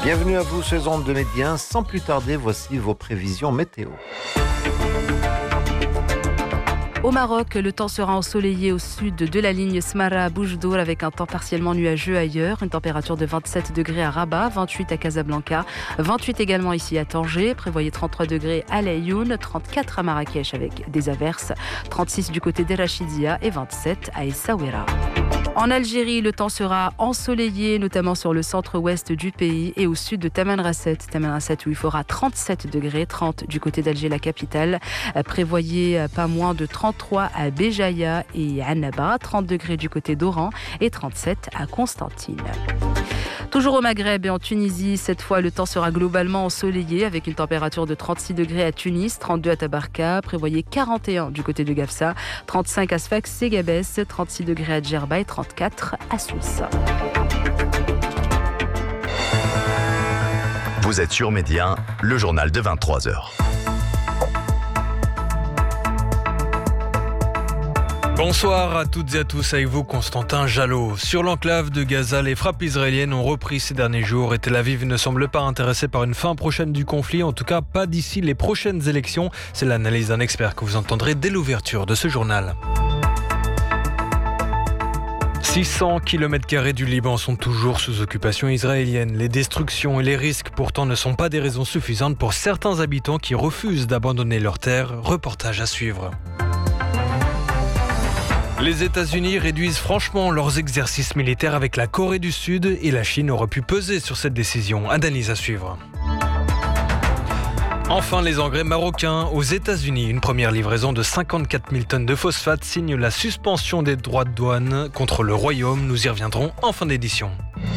Bienvenue à vous sur les ondes de Médien. Sans plus tarder, voici vos prévisions météo. Au Maroc, le temps sera ensoleillé au sud de la ligne Smara à Boujdour avec un temps partiellement nuageux ailleurs. Une température de 27 degrés à Rabat, 28 à Casablanca, 28 également ici à Tanger. Prévoyez 33 degrés à Laayoune, 34 à Marrakech avec des averses, 36 du côté d'Erachidia et 27 à Essaouira. En Algérie, le temps sera ensoleillé, notamment sur le centre-ouest du pays et au sud de Tamanrasset. Tamanrasset où il fera 37 degrés, 30 du côté d'Alger, la capitale. Prévoyez pas moins de 33 à Béjaïa et Annaba, 30 degrés du côté d'Oran et 37 à Constantine. Toujours au Maghreb et en Tunisie, cette fois le temps sera globalement ensoleillé avec une température de 36 degrés à Tunis, 32 à Tabarka, prévoyez 41 du côté de Gafsa, 35 à Sfax et Gabès, 36 degrés à Djerba et 34 à Sousse. Vous êtes sur Médien, le journal de 23h. Bonsoir à toutes et à tous, avec vous Constantin Jalot. Sur l'enclave de Gaza, les frappes israéliennes ont repris ces derniers jours et Tel Aviv ne semble pas intéressé par une fin prochaine du conflit, en tout cas pas d'ici les prochaines élections. C'est l'analyse d'un expert que vous entendrez dès l'ouverture de ce journal. 600 km² du Liban sont toujours sous occupation israélienne. Les destructions et les risques pourtant ne sont pas des raisons suffisantes pour certains habitants qui refusent d'abandonner leurs terres. Reportage à suivre. Les États-Unis réduisent franchement leurs exercices militaires avec la Corée du Sud et la Chine aurait pu peser sur cette décision. Analyse à suivre. Enfin, les engrais marocains aux États-Unis. Une première livraison de 54 000 tonnes de phosphate signe la suspension des droits de douane contre le Royaume. Nous y reviendrons en fin d'édition.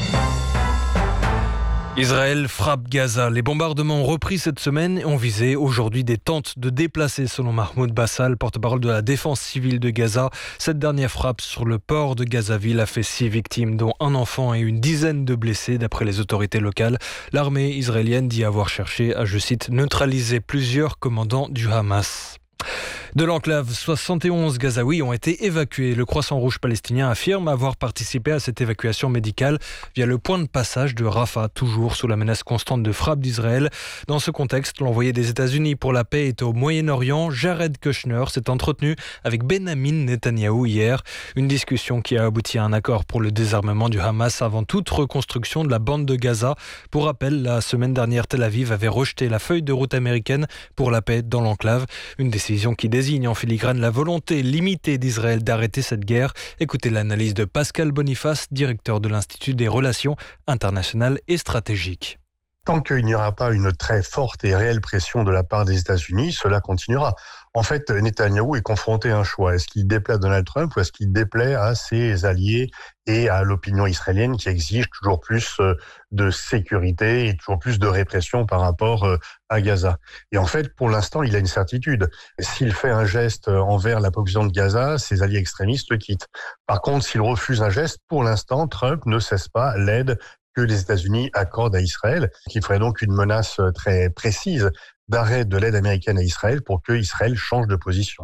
Israël frappe Gaza. Les bombardements ont repris cette semaine et ont visé aujourd'hui des tentes de déplacés, selon Mahmoud Bassal, porte-parole de la défense civile de Gaza. Cette dernière frappe sur le port de Gazaville a fait 6 victimes, dont un enfant et une dizaine de blessés, d'après les autorités locales. L'armée israélienne dit avoir cherché à, je cite, neutraliser plusieurs commandants du Hamas. De l'enclave, 71 Gazaouis ont été évacués. Le Croissant Rouge palestinien affirme avoir participé à cette évacuation médicale via le point de passage de Rafah, toujours sous la menace constante de frappes d'Israël. Dans ce contexte, l'envoyé des États-Unis pour la paix est au Moyen-Orient. Jared Kushner s'est entretenu avec Benyamin Netanyahou hier. Une discussion qui a abouti à un accord pour le désarmement du Hamas avant toute reconstruction de la bande de Gaza. Pour rappel, la semaine dernière, Tel Aviv avait rejeté la feuille de route américaine pour la paix dans l'enclave. Une décision qui désigne en filigrane la volonté limitée d'Israël d'arrêter cette guerre. Écoutez l'analyse de Pascal Boniface, directeur de l'Institut des relations internationales et stratégiques. Tant qu'il n'y aura pas une très forte et réelle pression de la part des États-Unis, cela continuera. En fait, Netanyahou est confronté à un choix. Est-ce qu'il déplaît à Donald Trump ou est-ce qu'il déplaît à ses alliés et à l'opinion israélienne qui exige toujours plus de sécurité et toujours plus de répression par rapport à Gaza? Et en fait, pour l'instant, il a une certitude. S'il fait un geste envers la population de Gaza, ses alliés extrémistes le quittent. Par contre, s'il refuse un geste, pour l'instant, Trump ne cesse pas l'aide que les États-Unis accordent à Israël, qui ferait donc une menace très précise d'arrêt de l'aide américaine à Israël pour que Israël change de position.